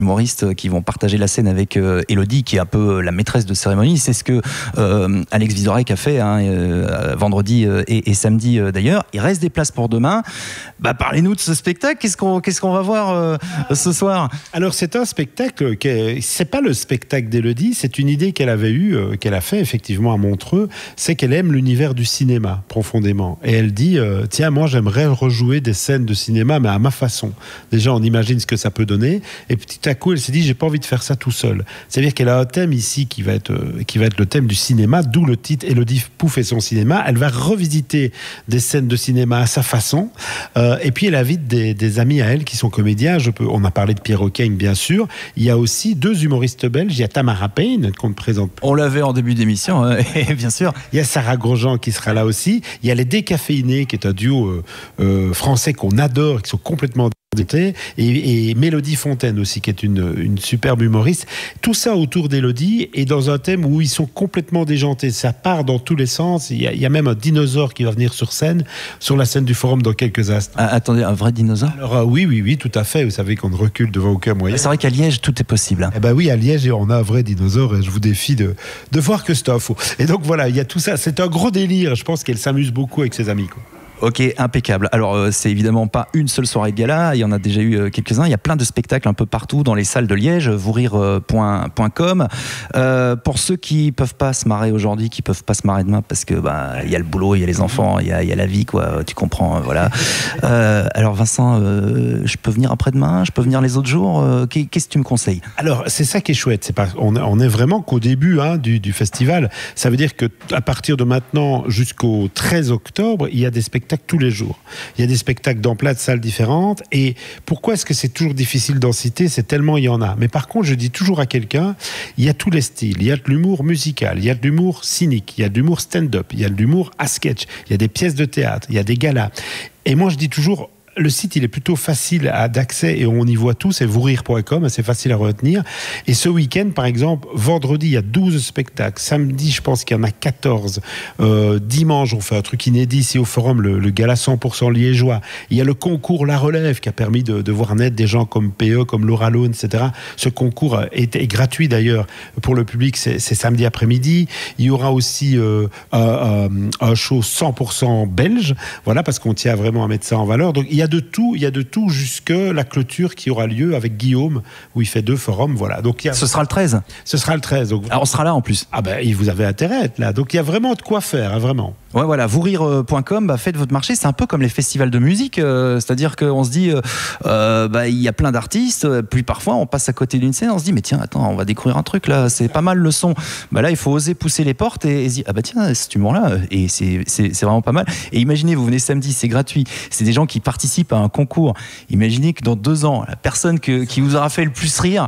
humoristes qui vont partager la scène avec Élodie, qui est un peu la maîtresse de cérémonie. C'est ce que Alex Vizorek a fait vendredi et samedi d'ailleurs. Il reste des places pour demain. Parlez-nous de ce spectacle. Qu'est-ce qu'on va voir ce soir? Alors c'est un spectacle, c'est pas le spectacle d'Élodie, c'est une idée qu'elle avait eue, qu'elle a fait effectivement à Montreux, c'est qu'elle aime l'univers du cinéma profondément. Et elle dit, tiens, moi j'aimerais rejouer des scènes de cinéma, mais à ma façon. Déjà on imagine ce que ça peut donner, et petit à coup elle s'est dit, j'ai pas envie de faire ça tout seul. C'est-à-dire qu'elle a un thème ici qui va être le thème du cinéma, d'où le titre Élodie Pouf et son cinéma. Elle va revisiter des scènes de cinéma à sa façon, et puis elle invite des amis à elle qui sont comédiens. On a parlé de Pierre O'Kane bien sûr. Il y a aussi 2 humoristes belges. Il y a Tamara Payne qu'on ne présente plus. On l'avait en début d'émission, bien sûr. Il y a Sarah Grosjean qui sera là aussi. Il y a les Décaféinés qui est un duo français qu'on adore, qui sont complètement et Mélodie Fontaine aussi, qui est une superbe humoriste. Tout ça autour d'Élodie et dans un thème où ils sont complètement déjantés. Ça part dans tous les sens. Il y a même un dinosaure qui va venir sur la scène du forum dans quelques instants. Attendez, un vrai dinosaure? Alors oui, tout à fait. Vous savez qu'on ne recule devant aucun moyen. C'est vrai qu'à Liège, tout est possible. Oui, à Liège, on a un vrai dinosaure et je vous défie de voir que c'est un faux. Et donc voilà, il y a tout ça. C'est un gros délire. Je pense qu'elle s'amuse beaucoup avec ses amis, quoi. Ok, impeccable. Alors, c'est évidemment pas une seule soirée de gala, il y en a déjà eu quelques-uns. Il y a plein de spectacles un peu partout dans les salles de Liège, vousrire.com. Pour ceux qui peuvent pas se marrer aujourd'hui, qui peuvent pas se marrer demain, parce que il y a le boulot, il y a les enfants, il y a la vie, quoi. Tu comprends, voilà. Alors, Vincent, je peux venir après-demain, je peux venir les autres jours. Qu'est-ce que tu me conseilles? Alors, c'est ça qui est chouette. On est vraiment qu'au début du festival. Ça veut dire que à partir de maintenant jusqu'au 13 octobre, il y a des spectacles tous les jours. Il y a des spectacles dans plein de salles différentes. Et pourquoi est-ce que c'est toujours difficile d'en citer? C'est tellement il y en a. Mais par contre, je dis toujours à quelqu'un, il y a tous les styles. Il y a de l'humour musical, il y a de l'humour cynique, il y a de l'humour stand-up, il y a de l'humour à sketch, il y a des pièces de théâtre, il y a des galas. Et moi, je dis toujours, le site, il est plutôt facile d'accès et on y voit tout, c'est vousrire.com, c'est facile à retenir. Et ce week-end, par exemple, vendredi, il y a 12 spectacles. Samedi, je pense qu'il y en a 14. Dimanche, on fait un truc inédit ici au Forum, le gala 100% liégeois. Il y a le concours La Relève qui a permis de voir naître des gens comme PE, comme Laura Lone, etc. Ce concours est gratuit d'ailleurs pour le public, c'est samedi après-midi. Il y aura aussi un show 100% belge, voilà, parce qu'on tient vraiment à mettre ça en valeur. Donc, il y a de tout jusque la clôture qui aura lieu avec Guillaume, où il fait 2 forums, voilà. Donc, ce sera le 13. Ce sera le 13. Donc, on sera là en plus. Vous avez intérêt à être là. Donc il y a vraiment de quoi faire, vraiment. Ouais, voilà, vousrire.com, faites votre marché. C'est un peu comme les festivals de musique, c'est-à-dire qu'on se dit, il y a plein d'artistes, puis parfois on passe à côté d'une scène, on se dit, mais tiens, attends, on va découvrir un truc là, c'est pas mal le son. Là, il faut oser pousser les portes et se dire, tiens, cet humour-là, et c'est vraiment pas mal. Et imaginez, vous venez samedi, c'est gratuit, c'est des gens qui participent à un concours. Imaginez que dans 2 ans, la personne qui vous aura fait le plus rire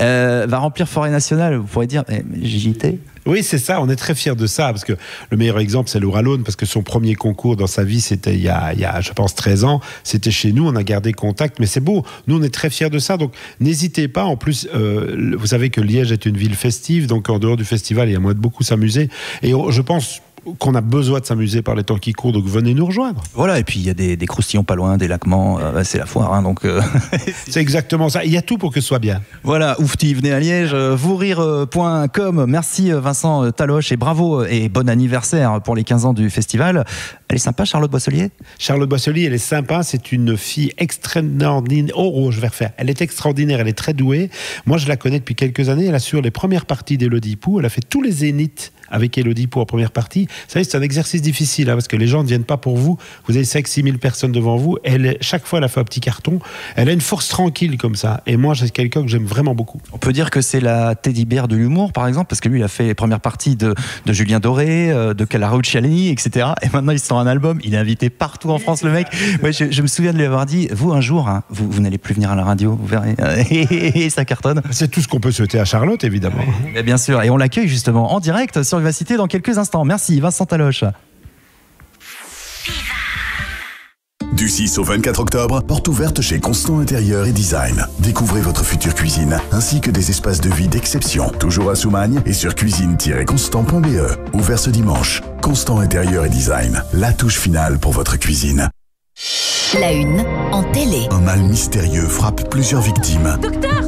va remplir Forêt Nationale. Vous pourrez dire, j'y étais. Oui, c'est ça, on est très fiers de ça, parce que le meilleur exemple, c'est Laura Lone, parce que son premier concours dans sa vie, c'était il y a, je pense, 13 ans, c'était chez nous, on a gardé contact, mais c'est beau, nous on est très fiers de ça, donc n'hésitez pas, en plus, vous savez que Liège est une ville festive, donc en dehors du festival, il y a moyen de beaucoup s'amuser, et je pense qu'on a besoin de s'amuser par les temps qui courent, donc venez nous rejoindre. Voilà, et puis il y a des croustillons pas loin, des laquements, c'est la foire, donc... C'est exactement ça, il y a tout pour que ce soit bien. Voilà, oufti, venez à Liège, vousrire.com, merci Vincent Taloche, et bravo et bon anniversaire pour les 15 ans du festival. Elle est sympa, Charlotte Boisselier? Charlotte Boisselier, elle est sympa, c'est une fille extraordinaire. Je vais refaire. Elle est extraordinaire, elle est très douée. Moi, je la connais depuis quelques années, elle assure les premières parties d'Élodie Pou, elle a fait tous les zéniths avec Élodie Pou en première partie. Vous savez, c'est un exercice difficile, parce que les gens ne viennent pas pour vous. Vous avez 5-6 000 personnes devant vous. Chaque fois, elle a fait un petit carton. Elle a une force tranquille comme ça. Et moi, c'est quelqu'un que j'aime vraiment beaucoup. On peut dire que c'est la Teddy Bear de l'humour, par exemple, parce que lui, il a fait les premières parties de Julien Doré, de Clara Luciani, etc. Et maintenant, il sort un album. Il est invité partout en France, le mec. Ouais, je me souviens de lui avoir dit, vous, un jour, vous n'allez plus venir à la radio, vous verrez. Et ça cartonne. C'est tout ce qu'on peut souhaiter à Charlotte, évidemment. Mais bien sûr. Et on l'accueille justement en direct sur Vivacité dans quelques instants. Merci, Vincent Taloche. Du 6 au 24 octobre, porte ouverte chez Constant Intérieur et Design. Découvrez votre future cuisine, ainsi que des espaces de vie d'exception. Toujours à Soumagne et sur cuisine-constant.be. Ouvert ce dimanche. Constant Intérieur et Design. La touche finale pour votre cuisine. La une en télé. Un mal mystérieux frappe plusieurs victimes. Docteur,